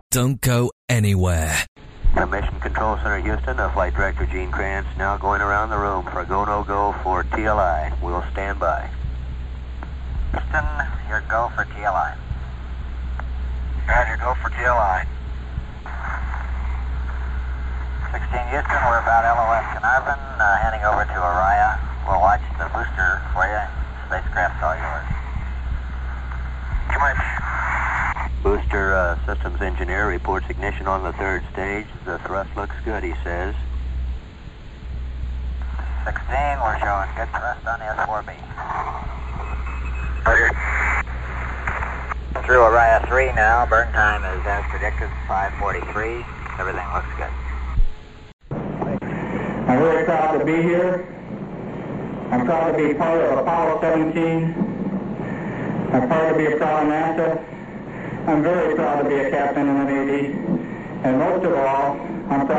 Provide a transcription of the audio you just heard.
Don't go anywhere. Mission Control Center, Houston. Flight Director Gene Kranz now going around the room for a go-no-go for TLI. We'll stand by. Houston, your go for TLI. Roger, go for TLI. 16 Houston, we're about LOS Carnarvon, handing over to Araya. We'll watch the booster for you. Spacecraft's all yours. Too much. Booster systems engineer reports ignition on the third stage. The thrust looks good, he says. 16, we're showing good thrust on S4B. Roger. Through Araya 3 now. Burn time is as predicted, 5:43. Everything looks good. I'm very proud to be here. I'm proud to be part of Apollo 17. I'm proud to be a proud NASA. I'm very proud to be a captain in the Navy. And most of all, I'm proud